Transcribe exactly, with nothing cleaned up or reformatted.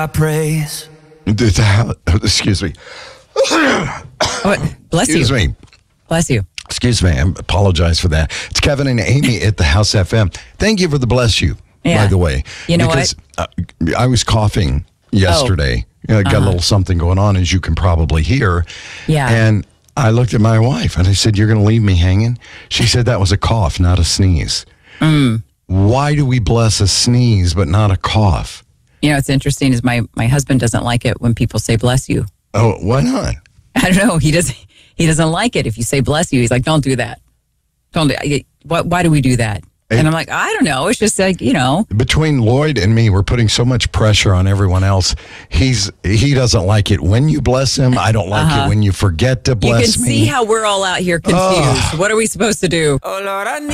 I praise. Excuse me. Oh, bless Excuse you. me. Bless you. Excuse me. I apologize for that. It's Kevin and Amy at the House F M. Thank you for the bless you, Yeah. by the way. You know because, what? Uh, I was coughing yesterday. Oh. I got uh-huh. a little something going on, as you can probably hear. Yeah. And I looked at my wife and I said, "You're going to leave me hanging?" She said that was a cough, not a sneeze. Mm. Why do we bless a sneeze but not a cough? You know, what's interesting is my, my husband doesn't like it when people say bless you. Oh, why not? I don't know. He doesn't. He doesn't like it if you say bless you. He's like, don't do that. Don't. Do, why, why do we do that? Hey, and I'm like, I don't know. It's just like, you know. Between Lloyd and me, we're putting so much pressure on everyone else. He's he doesn't like it when you bless him. I don't like uh-huh. it when you forget to bless me. You can me. see how we're all out here confused. Oh. What are we supposed to do? Oh, Lord, I need